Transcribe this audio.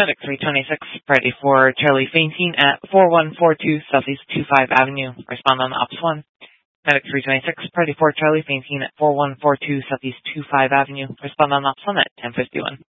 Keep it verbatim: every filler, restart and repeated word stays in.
Medic three twenty-six, ready for Charlie fainting at four one four two Southeast twenty-five Avenue. Respond on Ops one. Medic three twenty-six, ready for Charlie fainting at four one four two Southeast twenty-five Avenue. Respond on Ops one at ten fifty-one.